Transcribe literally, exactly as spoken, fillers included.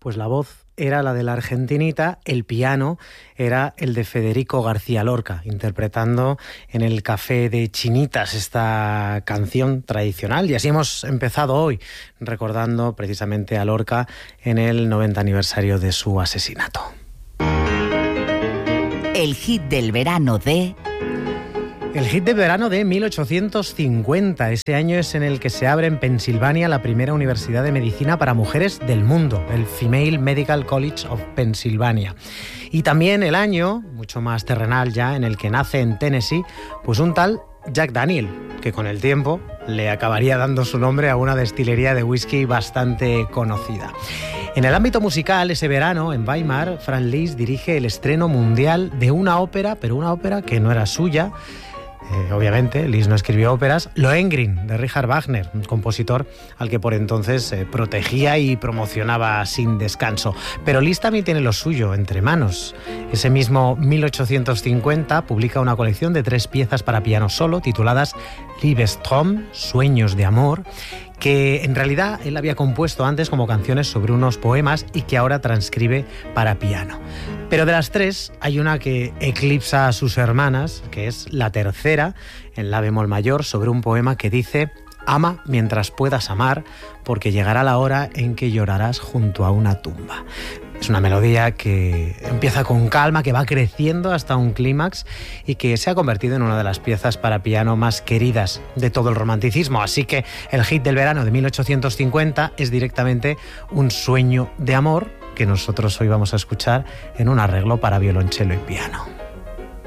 Pues la voz era la de la argentinita, el piano era el de Federico García Lorca, interpretando en el Café de Chinitas esta canción tradicional. Y así hemos empezado hoy, recordando precisamente a Lorca en el noventa aniversario de su asesinato. El hit del verano de... El hit de verano de mil ochocientos cincuenta. Ese año es en el que se abre en Pensilvania la primera universidad de medicina para mujeres del mundo, el Female Medical College of Pennsylvania. Y también el año, mucho más terrenal ya, en el que nace en Tennessee, pues un tal Jack Daniel, que con el tiempo le acabaría dando su nombre a una destilería de whisky bastante conocida. En el ámbito musical, ese verano, en Weimar, Franz Liszt dirige el estreno mundial de una ópera, pero una ópera que no era suya. Eh, obviamente, Liszt no escribió óperas. Lohengrin, de Richard Wagner, un compositor al que por entonces eh, protegía y promocionaba sin descanso. Pero Liszt también tiene lo suyo entre manos. Ese mismo mil ochocientos cincuenta publica una colección de tres piezas para piano solo, tituladas Liebestraum, Sueños de Amor, que en realidad él había compuesto antes como canciones sobre unos poemas y que ahora transcribe para piano. Pero de las tres hay una que eclipsa a sus hermanas, que es la tercera, en la bemol mayor, sobre un poema que dice: ama mientras puedas amar, porque llegará la hora en que llorarás junto a una tumba. Es una melodía que empieza con calma, que va creciendo hasta un clímax y que se ha convertido en una de las piezas para piano más queridas de todo el romanticismo. Así que el hit del verano de mil ochocientos cincuenta es directamente un sueño de amor que nosotros hoy vamos a escuchar en un arreglo para violonchelo y piano.